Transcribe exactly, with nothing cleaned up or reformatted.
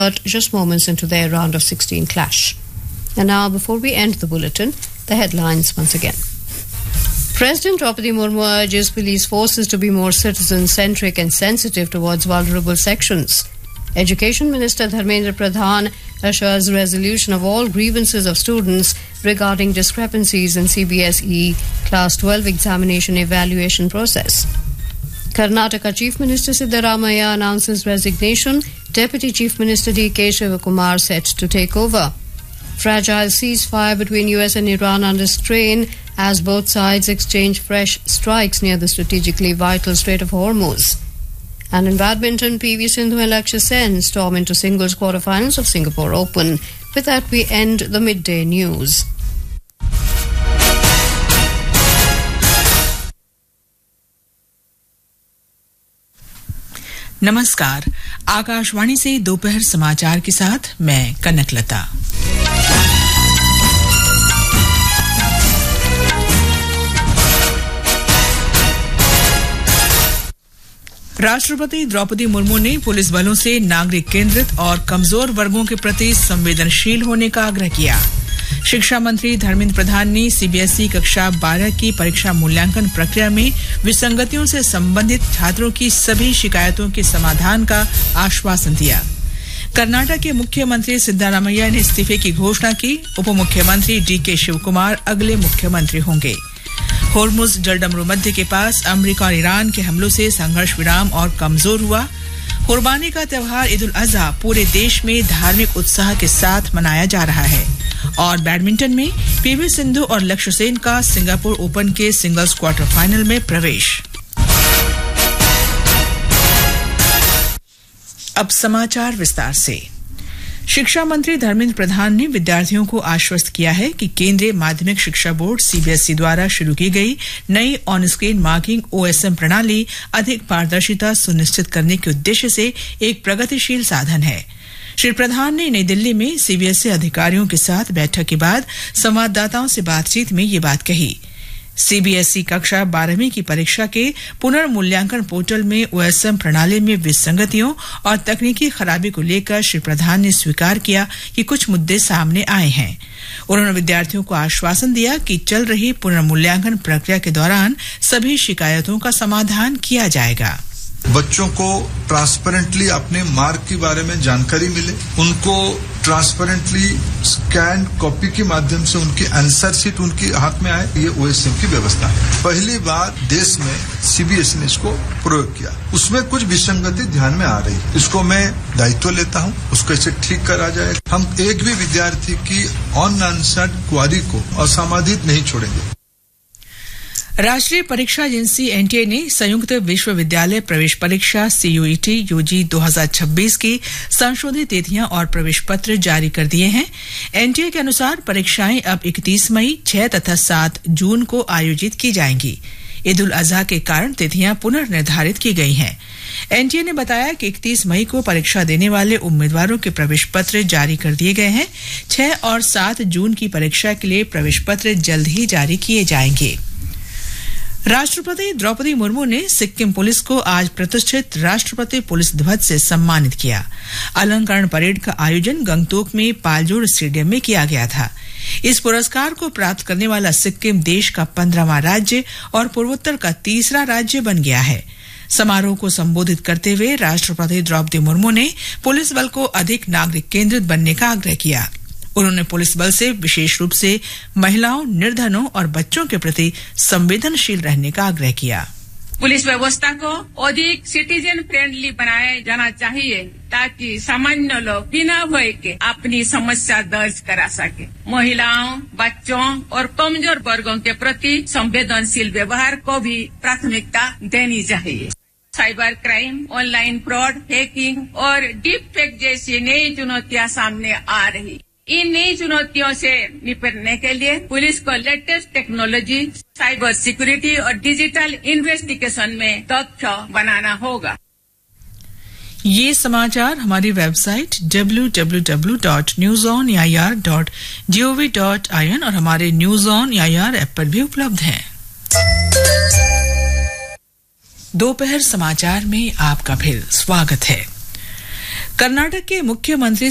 just moments into their round of sixteen clash. And now, before we end the bulletin, the headlines once again. President Draupadi Murmu urges police forces to be more citizen-centric and sensitive towards vulnerable sections. Education Minister Dharmendra Pradhan assures resolution of all grievances of students regarding discrepancies in C B S E Class twelve examination evaluation process. Karnataka Chief Minister Siddaramaiah announces resignation. Deputy Chief Minister D K Shivakumar set to take over. Fragile ceasefire between U S and Iran under strain as both sides exchange fresh strikes near the strategically vital Strait of Hormuz. And in badminton, P V Sindhu and Lakshya Sen storm into singles quarterfinals of Singapore Open. With that, we end the midday news. नमस्कार, आकाशवाणी से दोपहर समाचार के साथ मैं कनकलता। राष्ट्रपति द्रौपदी मुर्मू ने police बलों से नागरिक केंद्रित और कमजोर वर्गों के प्रति संवेदनशील होने का आग्रह किया। शिक्षा मंत्री धर्मेंद्र प्रधान ने सीबीएसई कक्षा बारह की परीक्षा मूल्यांकन प्रक्रिया में विसंगतियों से संबंधित छात्रों की सभी शिकायतों के समाधान का आश्वासन दिया। कर्नाटक के मुख्यमंत्री सिद्धारामैया ने इस्तीफे की घोषणा की। उप मुख्यमंत्री डी के शिवकुमार अगले मुख्यमंत्री होंगे। होर्मुज जलडमरू मध्य के पास अमेरिका और ईरान के हमलों से संघर्ष विराम और कमजोर हुआ। कुर्बानी का त्योहार ईद उल अजहा पूरे देश में धार्मिक उत्साह के साथ मनाया जा रहा है। और बैडमिंटन में पीवी सिंधु और लक्ष्य सेन का सिंगापुर ओपन के सिंगल्स क्वार्टर फाइनल में प्रवेश। अब समाचार विस्तार से। शिक्षा मंत्री धर्मेंद्र प्रधान ने विद्यार्थियों को आश्वस्त किया है कि केंद्रीय माध्यमिक शिक्षा बोर्ड सीबीएसई द्वारा शुरू की गई नई ऑन स्क्रीन मार्किंग ओएसएम प्रणाली अधिक पारदर्शिता सुनिश्चित करने के उद्देश्य से एक प्रगतिशील साधन है। श्री प्रधान ने नई दिल्ली में सीबीएसई अधिकारियों के साथ बैठक के बाद संवाददाताओं से बातचीत में ये बात कही। सीबीएसई कक्षा बारहवीं की परीक्षा के पुनर्मूल्यांकन पोर्टल में ओएसएम प्रणाली में विसंगतियों और तकनीकी खराबी को लेकर श्री प्रधान ने स्वीकार किया कि कुछ मुद्दे सामने आए हैं। उन्होंने विद्यार्थियों को आश्वासन दिया कि चल रही पुनर्मूल्यांकन प्रक्रिया के दौरान सभी शिकायतों का समाधान किया जाएगा। बच्चों को ट्रांसपेरेंटली अपने मार्क के बारे में जानकारी मिले, उनको ट्रांसपेरेंटली स्कैन कॉपी के माध्यम से उनकी आंसर शीट उनके हाथ में आए, ये ओएसएम की व्यवस्था है। पहली बार देश में सीबीएसई ने इसको प्रयोग किया। उसमें कुछ विसंगति ध्यान में आ रही है, इसको मैं दायित्व लेता हूं, उसको इसे ठीक करा जाए। हम एक भी विद्यार्थी की अनआंसर्ड क्वारी को असमाधित नहीं छोड़ेंगे। राष्ट्रीय परीक्षा एजेंसी एनटीए ने संयुक्त विश्वविद्यालय प्रवेश परीक्षा सीयूईटी यूजी दो हज़ार छब्बीस की संशोधित तिथियां और प्रवेश पत्र जारी कर दिए हैं। एनटीए के अनुसार परीक्षाएं अब इकतीस मई, छह तथा सात जून को आयोजित की जाएंगी। ईद उल अजहा के कारण तिथियां पुनर्निर्धारित की गई हैं। एनटीए ने बताया कि इकतीस मई को परीक्षा देने वाले उम्मीदवारों के प्रवेश पत्र जारी कर दिए गए हैं। छह और सात जून की परीक्षा के लिए प्रवेश पत्र जल्द ही जारी किए जाएंगे। राष्ट्रपति द्रौपदी मुर्मू ने सिक्किम पुलिस को आज प्रतिष्ठित राष्ट्रपति पुलिस ध्वज से सम्मानित किया। अलंकरण परेड का आयोजन गंगटोक में पालजोर स्टेडियम में किया गया था। इस पुरस्कार को प्राप्त करने वाला सिक्किम देश का पंद्रहवां राज्य और पूर्वोत्तर का तीसरा राज्य बन गया है। समारोह को संबोधित करते हुए राष्ट्रपति द्रौपदी मुर्मू ने पुलिस बल को अधिक नागरिक केंद्रित बनने का आग्रह किया। उन्होंने पुलिस बल से विशेष रूप से महिलाओं, निर्धनों और बच्चों के प्रति संवेदनशील रहने का आग्रह किया। पुलिस व्यवस्था को अधिक सिटीजन फ्रेंडली बनाया जाना चाहिए ताकि सामान्य लोग बिना भय के अपनी समस्या दर्ज करा सके। महिलाओं, बच्चों और कमजोर वर्गों के प्रति संवेदनशील व्यवहार को भी प्राथमिकता देनी चाहिए। Cyber crime, online fraud, hacking और डीप फेक जैसी नई चुनौतियां सामने आ रही। इन नई चुनौतियों से निपटने के लिए पुलिस को लेटेस्ट टेक्नोलॉजी, साइबर सिक्योरिटी और डिजिटल इन्वेस्टिगेशन में दक्ष बनाना होगा। ये समाचार हमारी website W W W dot news on A I R dot G O V dot I N और हमारे news on A I R app पर भी उपलब्ध हैं। दोपहर समाचार में आपका फिर स्वागत है। कर्नाटक के मुख्यमंत्री